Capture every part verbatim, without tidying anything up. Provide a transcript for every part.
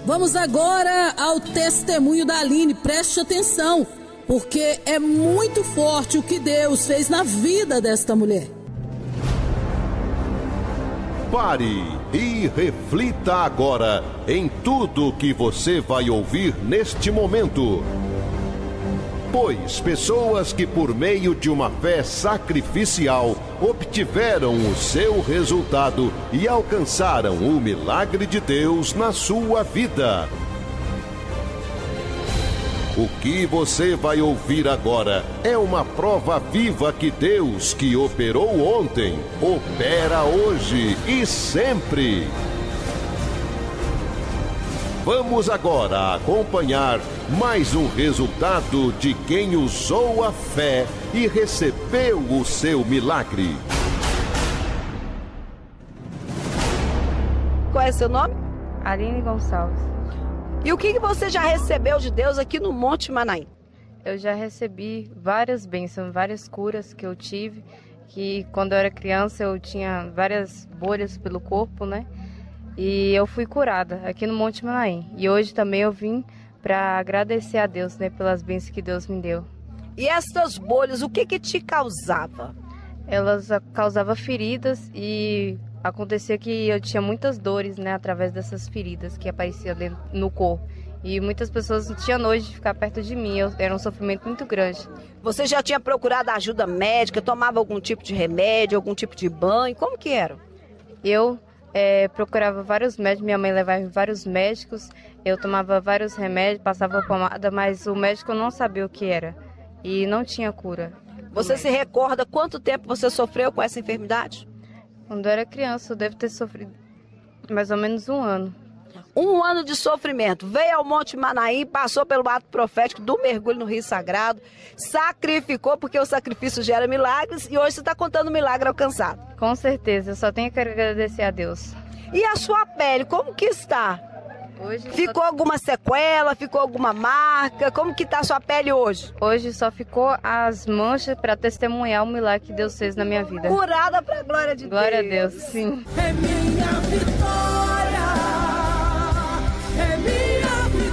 Vamos agora ao testemunho da Aline. Preste atenção, porque é muito forte o que Deus fez na vida desta mulher. Pare e reflita agora em tudo que você vai ouvir neste momento. Pois pessoas que por meio de uma fé sacrificial obtiveram o seu resultado e alcançaram o milagre de Deus na sua vida. O que você vai ouvir agora é uma prova viva que Deus, que operou ontem, opera hoje e sempre. Vamos agora acompanhar mais um resultado de quem usou a fé e recebeu o seu milagre. Qual é seu nome? Aline Gonçalves. E o que você já recebeu de Deus aqui no Monte Manaim? Eu já recebi várias bênçãos, várias curas que eu tive, que quando eu era criança eu tinha várias bolhas pelo corpo, né? E eu fui curada aqui no Monte Manaim. E hoje também eu vim para agradecer a Deus, né, pelas bênçãos que Deus me deu. E essas bolhas, o que que te causava? Elas causavam feridas e acontecia que eu tinha muitas dores, né, através dessas feridas que apareciam dentro, no corpo. E muitas pessoas não tinham nojo de ficar perto de mim, eu, era um sofrimento muito grande. Você já tinha procurado ajuda médica, tomava algum tipo de remédio, algum tipo de banho, como que era? Eu é, procurava vários médicos, minha mãe levava em vários médicos, eu tomava vários remédios, passava pomada, mas o médico não sabia o que era e não tinha cura. Você se recorda quanto tempo você sofreu com essa enfermidade? Quando eu era criança, eu devo ter sofrido mais ou menos um ano. Um ano de sofrimento. Veio ao Monte Manaim, passou pelo ato profético do mergulho no Rio Sagrado, sacrificou, porque o sacrifício gera milagres, e hoje você está contando o milagre alcançado. Com certeza, eu só tenho que agradecer a Deus. E a sua pele, como que está? Hoje ficou só... alguma sequela? Ficou alguma marca? Como que está a sua pele hoje? Hoje só ficou as manchas para testemunhar o milagre que Deus fez na minha vida. Curada para a glória de glória Deus. Glória a Deus, sim. É minha vitória, é minha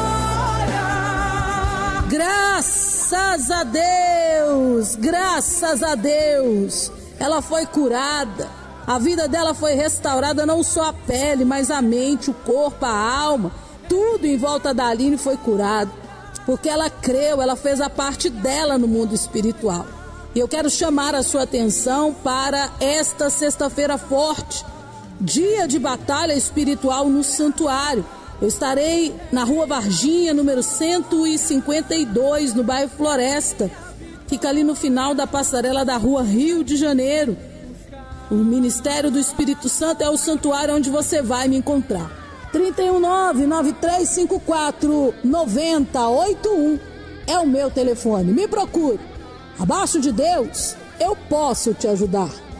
vitória. Graças a Deus, graças a Deus, ela foi curada. A vida dela foi restaurada, não só a pele, mas a mente, o corpo, a alma. Tudo em volta da Aline foi curado. Porque ela creu, ela fez a parte dela no mundo espiritual. E eu quero chamar a sua atenção para esta sexta-feira forte. Dia de batalha espiritual no santuário. Eu estarei na Rua Varginha, número cento e cinquenta e dois, no bairro Floresta. Fica ali no final da passarela da Rua Rio de Janeiro. O Ministério do Espírito Santo é o santuário onde você vai me encontrar. trinta e um, nove nove três cinco quatro, nove zero oito um é o meu telefone. Me procure. Abaixo de Deus, eu posso te ajudar.